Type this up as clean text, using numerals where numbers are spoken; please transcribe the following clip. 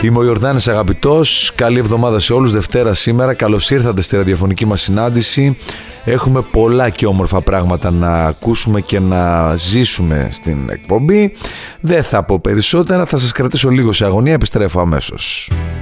Είμαι ο Ιορδάνης Αγαπητός. Καλή εβδομάδα σε όλους. Δευτέρα σήμερα. Καλώς ήρθατε στη ραδιοφωνική μας συνάντηση. Έχουμε πολλά και όμορφα πράγματα να ακούσουμε και να ζήσουμε στην εκπομπή. Δεν θα πω περισσότερα, θα σας κρατήσω λίγο σε αγωνία. Επιστρέφω αμέσως.